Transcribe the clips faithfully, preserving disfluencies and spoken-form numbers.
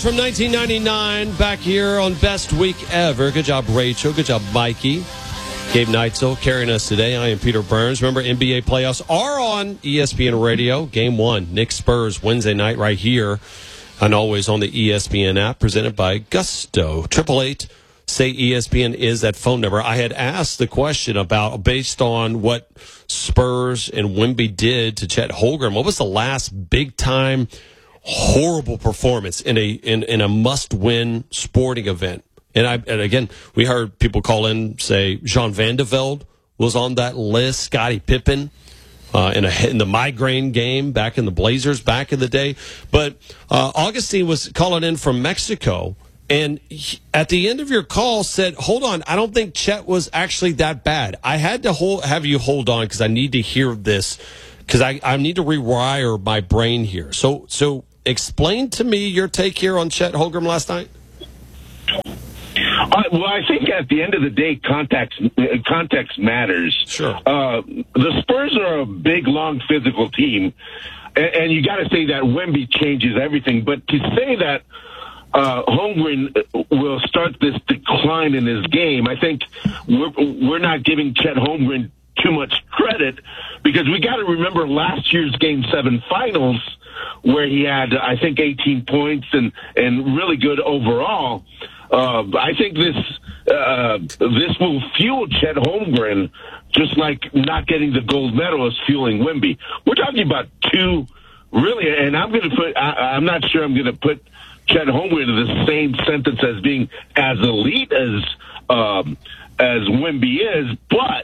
From nineteen ninety-nine, back here on Best Week Ever. Good job, Rachel. Good job, Mikey. Gabe Neitzel carrying us today. I am Peter Burns. Remember, N B A playoffs are on E S P N Radio. Game one, Knicks Spurs, Wednesday night right here. And always on the E S P N app, presented by Gusto. Triple eight, say E S P N is that phone number. I had asked the question about, based on what Spurs and Wemby did to Chet Holmgren, what was the last big-time horrible performance in a in, in a must-win sporting event? And I and again, we heard people call in, say Jean Van de Velde was on that list, Scottie Pippen uh, in a in the migraine game back in the Blazers back in the day. But uh, Augustine was calling in from Mexico, and he, at the end of your call said, "Hold on, I don't think Chet was actually that bad." I had to hold, have you hold on because I need to hear this because I, I need to rewire my brain here. So so. Explain to me your take here on Chet Holmgren last night. Uh, well, I think at the end of the day, context context matters. Sure. Uh, the Spurs are a big, long, physical team, and, and you got to say that Wemby changes everything. But to say that uh, Holmgren will start this decline in his game, I think we're we're not giving Chet Holmgren too much credit, because we got to remember last year's Game Seven Finals, where he had, I think, eighteen points and, and really good overall. Uh, I think this uh, this will fuel Chet Holmgren, just like not getting the gold medal is fueling Wemby. We're talking about two, really, and I'm going to put, I, I'm not sure I'm going to put Chet Holmgren in the same sentence as being as elite as um, as Wemby is, but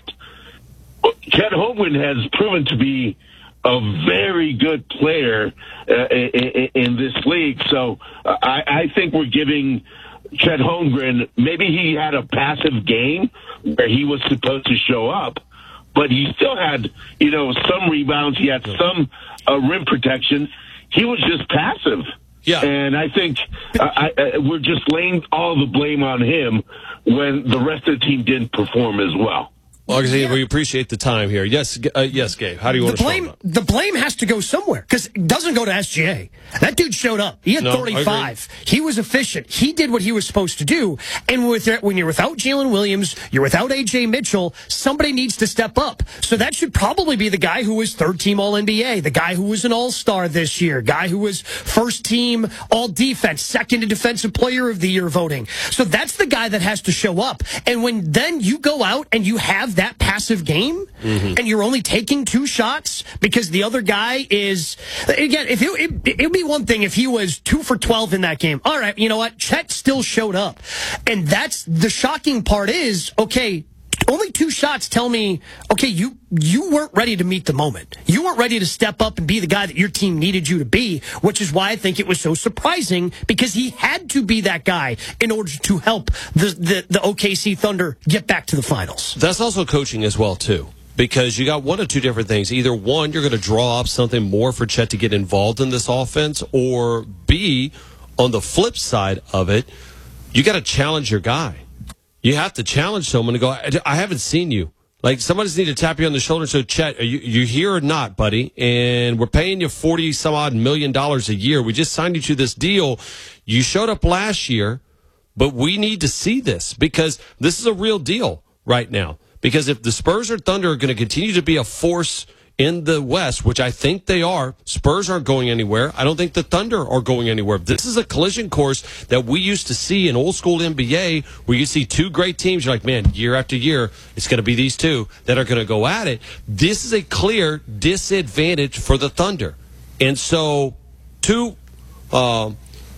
Chet Holmgren has proven to be a very good player uh, in, in this league. So uh, I, I think we're giving Chet Holmgren, maybe he had a passive game where he was supposed to show up, but he still had, you know, some rebounds. He had some uh, rim protection. He was just passive. Yeah. And I think uh, I, I, we're just laying all the blame on him when the rest of the team didn't perform as well. Augustine, yeah. We appreciate the time here. Yes, uh, yes, Gabe. How do you want the to blame? The blame has to go somewhere, because it doesn't go to S G A. That dude showed up. He had no, thirty-five. He was efficient. He did what he was supposed to do. And with when you're without Jalen Williams, you're without A J Mitchell, somebody needs to step up. So that should probably be the guy who was third-team All N B A, the guy who was an All-Star this year, guy who was first-team All-Defense, second in Defensive Player of the Year voting. So that's the guy that has to show up. And when then you go out and you have that passive game, mm-hmm. and you're only taking two shots because the other guy is, again, if it, it, it'd be one thing if he was two for twelve in that game. All right, you know what? Chet still showed up. And that's the shocking part is, okay, only two shots tell me, okay, you you weren't ready to meet the moment. You weren't ready to step up and be the guy that your team needed you to be, which is why I think it was so surprising, because he had to be that guy in order to help the, the, the O K C Thunder get back to the finals. That's also coaching as well, too, because you got one of two different things. Either one, you're going to draw up something more for Chet to get involved in this offense, or B, on the flip side of it, you got to challenge your guy. You have to challenge someone to go, I haven't seen you. Like, somebody's need to tap you on the shoulder and say, Chet, are you, you here or not, buddy? And we're paying you forty some odd million dollars a year. We just signed you to this deal. You showed up last year, but we need to see this, because this is a real deal right now. Because if the Spurs or Thunder are going to continue to be a force in the West, which I think they are, Spurs aren't going anywhere. I don't think the Thunder are going anywhere. This is a collision course that we used to see in old school N B A, where you see two great teams. You're like, man, year after year, it's going to be these two that are going to go at it. This is a clear disadvantage for the Thunder. And so, to uh, uh,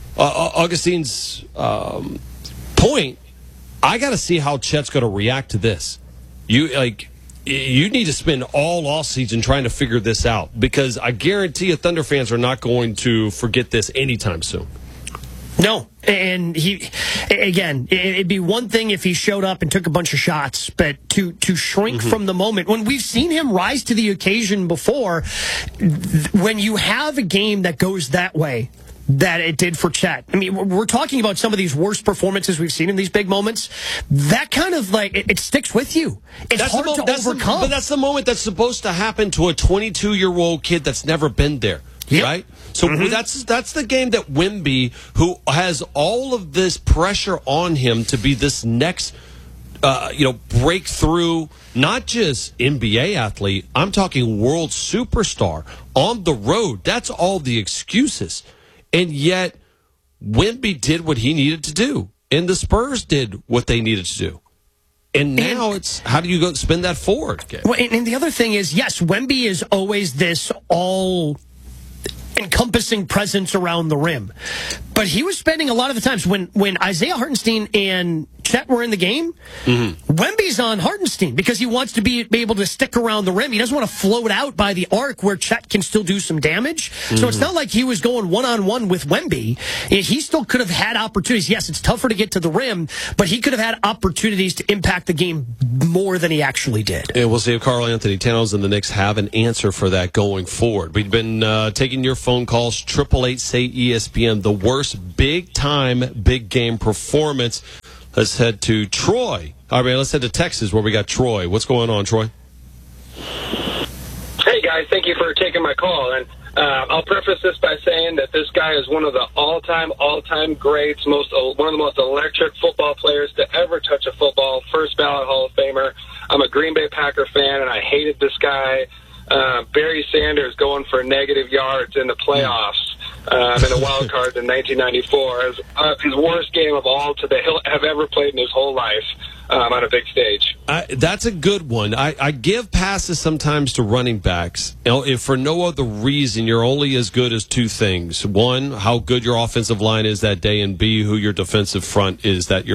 Augustine's um, point, I got to see how Chet's going to react to this. You, like, you need to spend all offseason trying to figure this out, because I guarantee you Thunder fans are not going to forget this anytime soon. No. And he, again, it'd be one thing if he showed up and took a bunch of shots, but to, to shrink mm-hmm. from the moment, when we've seen him rise to the occasion before, when you have a game that goes that way, that it did for Chet. I mean, we're talking about some of these worst performances we've seen in these big moments. That kind of, like, it, it sticks with you. It's that's hard mo- to that's overcome. The, but that's the moment that's supposed to happen to a twenty-two-year-old kid that's never been there. Yep. right? So Mm-hmm. that's that's the game that Wemby, who has all of this pressure on him to be this next, uh, you know, breakthrough, not just N B A athlete, I'm talking world superstar on the road. That's all the excuses. And yet, Wemby did what he needed to do, and the Spurs did what they needed to do. And now it's, how do you go spin that forward? Well, and, and the other thing is, yes, Wemby is always this all-encompassing presence around the rim. But he was spending a lot of the times when, when Isaiah Hartenstein and Chet were in the game, mm-hmm. Wemby's on Hartenstein because he wants to be, be able to stick around the rim. He doesn't want to float out by the arc where Chet can still do some damage. Mm-hmm. So it's not like he was going one-on-one with Wemby. He still could have had opportunities. Yes, it's tougher to get to the rim, but he could have had opportunities to impact the game more than he actually did. And we'll see if Karl Anthony Towns and the Knicks have an answer for that going forward. We've been uh, taking your phone calls, triple eight say E S P N, the worst big-time, big-game performance. Let's head to Troy. All right, let's head to Texas where we got Troy. What's going on, Troy? Hey, guys. Thank you for taking my call. And uh, I'll preface this by saying that this guy is one of the all-time, all-time greats, most uh, one of the most electric football players to ever touch a football, first ballot Hall of Famer. I'm a Green Bay Packer fan, and I hated this guy. Uh, Barry Sanders going for negative yards in the playoffs. Um, in a wild card in nineteen ninety-four, as uh, his worst game of all to the he'll have ever played in his whole life um, on a big stage. I, that's a good one. I, I give passes sometimes to running backs. You know, if for no other reason, you're only as good as two things: one, how good your offensive line is that day, and B, who your defensive front is that you're